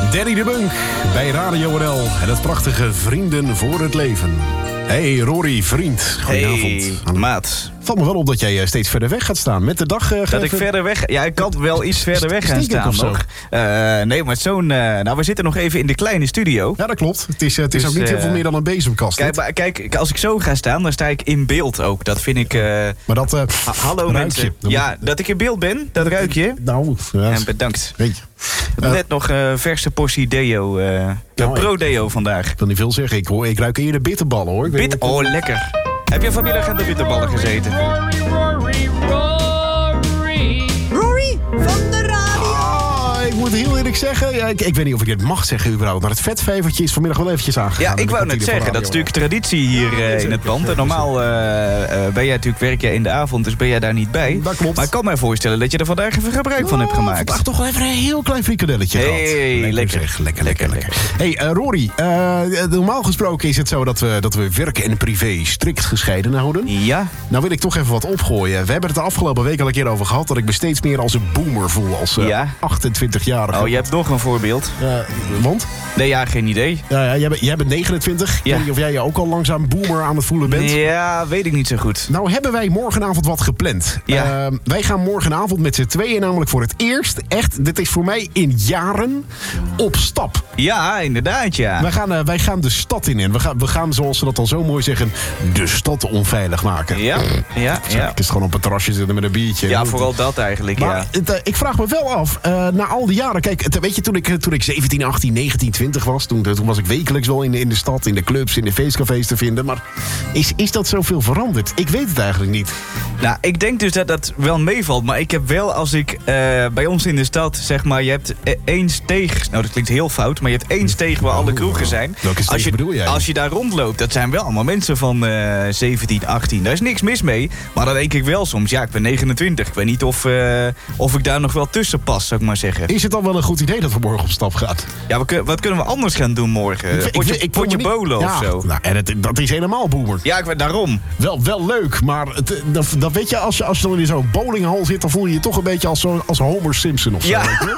Danny de Bunk bij Radio NL en het prachtige Vrienden voor het Leven. Hey Rory, vriend. Goedenavond. Hey, maat. Valt me wel op dat jij steeds verder weg gaat staan. Met de dag... Dat ik verder weg... Ja, ik kan wel iets verder weg gaan staan nog. Nee, maar zo'n... nou, we zitten nog even in de kleine studio. Ja, dat klopt. Het is dus, ook niet heel veel meer dan een bezemkast. Kijk, als ik zo ga staan, dan sta ik in beeld ook. Dat vind ik... maar dat... hallo mensen. Ja, dat ik in beeld ben, dat ruik je. Nou, ja. En bedankt. Weet je. Net nog verse portie deo. Pro-deo vandaag. Ik wil niet veel zeggen. Ik ruik eerder bitterballen, hoor. Oh, lekker. Heb je vanmiddag aan de bitterballen gezeten? Rory van de radio. Ik moet heel eerlijk zeggen, ik weet niet of ik dit mag zeggen überhaupt, maar het vetvijvertje is vanmiddag wel eventjes aangegaan. Ja, ik wou net zeggen, dat is natuurlijk traditie hier in het pand. En normaal ben jij natuurlijk, werk jij in de avond, dus ben jij daar niet bij. Dat klopt. Maar ik kan mij voorstellen dat je er vandaag even gebruik van hebt gemaakt. Vandaag toch wel even een heel klein frikadelletje gehad. Hey, lekker. Hey, Rory, normaal gesproken is het zo dat we werk en privé strikt gescheiden houden. Ja. Nou wil ik toch even wat opgooien. We hebben het de afgelopen week al een keer over gehad dat ik me steeds meer als een boomer voel, als 28-jarige. Oh, je hebt nog een voorbeeld. Want? Nee, ja, geen idee. Ja, jij bent 29. Ik weet niet of jij je ook al langzaam boomer aan het voelen bent. Ja, weet ik niet zo goed. Nou hebben wij morgenavond wat gepland. Ja. Wij gaan morgenavond met z'n tweeën namelijk voor het eerst, echt, dit is voor mij in jaren, op stap. Ja, inderdaad, ja. Wij gaan de stad in en we gaan, zoals ze dat al zo mooi zeggen, de stad onveilig maken. Ja. Ik is gewoon op een terrasje zitten met een biertje. Ja, vooral dat eigenlijk, maar ik vraag me wel af, na al die jaren, kijk, weet je, toen ik 17, 18, 19, 20 was, toen was ik wekelijks wel in de stad, in de clubs, in de feestcafés te vinden. Maar is dat zoveel veranderd? Ik weet het eigenlijk niet. Nou, ik denk dus dat dat wel meevalt. Maar ik heb wel, als ik bij ons in de stad, zeg maar, je hebt één steeg. Nou, dat klinkt heel fout, maar je hebt één steeg waar alle kroegen zijn. Welke steeg bedoel jij? Als je daar rondloopt, dat zijn wel allemaal mensen van 17, 18. Daar is niks mis mee. Maar dan denk ik wel soms, ja, ik ben 29. Ik weet niet of ik daar nog wel tussen pas, zou ik maar zeggen. Is het dan wel een goed idee dat we morgen op stap gaan? Ja, wat kunnen we anders gaan doen morgen? Potje bolen of zo? Nou, en dat is helemaal boomer. Ja, daarom. Wel leuk, maar dat weet je, als je dan in zo'n bowlinghal zit, dan voel je je toch een beetje als Homer Simpson of zo.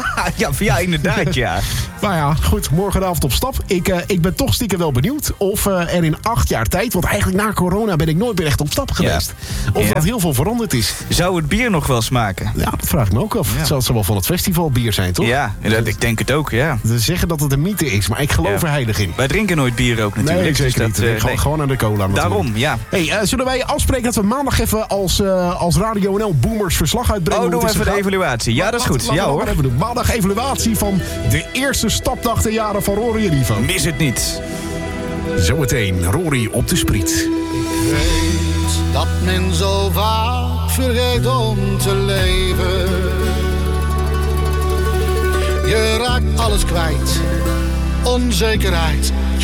Ja, inderdaad, ja. Nou ja, goed, morgenavond op stap. Ik ben toch stiekem wel benieuwd of er in 8 jaar tijd, want eigenlijk na corona ben ik nooit meer echt op stap geweest, of dat heel veel veranderd is. Zou het bier nog wel smaken? Ja, dat vraag ik me ook af. Ja. Het zal wel van het festivalbier zijn, toch? Ja, ik denk het ook, ja. Ze zeggen dat het een mythe is, maar ik geloof er heilig in. Wij drinken nooit bier ook natuurlijk. Nee, zeker niet. Gewoon aan de cola natuurlijk. Daarom, ja. Hey, zullen wij afspreken dat we maandag even als Radio NL Boomers verslag uitbrengen? Oh, doen we even de evaluatie. Ja, dat is goed. Ja hoor. Even doen. Maandag evaluatie van de eerste stapdag te jaren van Rory en Ivo. Mis het niet. Zometeen Rory op de spriet. Ik weet dat men zo vaak vergeet om te leven. Je raakt alles kwijt. Onzekerheid